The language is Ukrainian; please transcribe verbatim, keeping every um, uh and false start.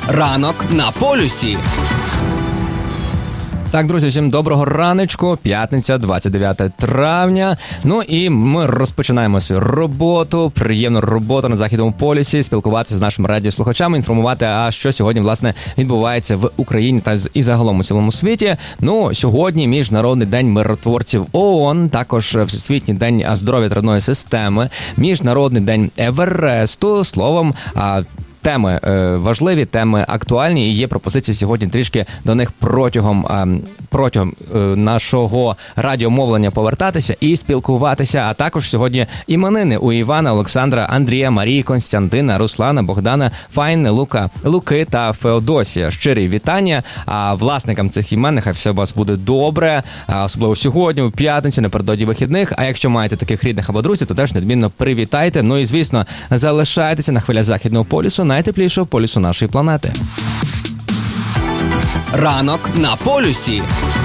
Ранок на полюсі. Так, друзі, всім доброго раночку. П'ятниця, двадцять дев'яте травня. Ну і ми розпочинаємо свою роботу, приємну роботу на Західному полюсі, спілкуватися з нашими радіослухачами, інформувати, а що сьогодні, власне, відбувається в Україні та і загалом у цілому світі. Ну, сьогодні Міжнародний день миротворців ООН, також Всесвітній день здоров'я та нервної системи, Міжнародний день Евересту, словом, теми е, важливі, теми актуальні, і є пропозиції сьогодні трішки до них протягом, е, протягом е, нашого радіомовлення повертатися і спілкуватися. А також сьогодні іменини у Івана, Олександра, Андрія, Марії, Константина, Руслана, Богдана, Файни, Лука, Луки та Феодосія. Щирі вітання. А власникам цих імен нехай все у вас буде добре, а особливо сьогодні, у п'ятницю, напередодні вихідних. А якщо маєте таких рідних або друзів, то теж недмінно привітайте. Ну і, звісно, залишайтеся на хвилях Західного полюсу, найтеплішого полюсу нашої планети. Ранок на полюсі.